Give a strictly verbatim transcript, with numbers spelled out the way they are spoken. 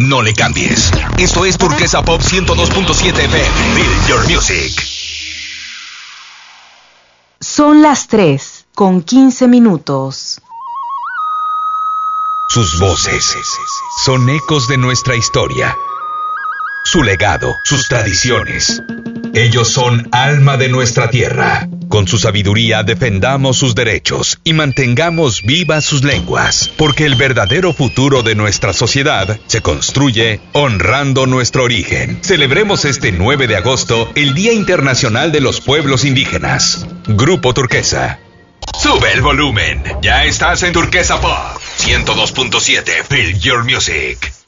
No le cambies. Esto es Turquesa Pop ciento dos punto siete F M. Feel your music. Son las tres con quince minutos. Sus voces son ecos de nuestra historia. Su legado, sus tradiciones. Ellos son alma de nuestra tierra. Con su sabiduría defendamos sus derechos y mantengamos vivas sus lenguas, porque el verdadero futuro de nuestra sociedad se construye honrando nuestro origen. Celebremos este nueve de agosto el Día Internacional de los Pueblos Indígenas. Grupo Turquesa. Sube el volumen. Ya estás en Turquesa Pop ciento dos punto siete. Feel your music.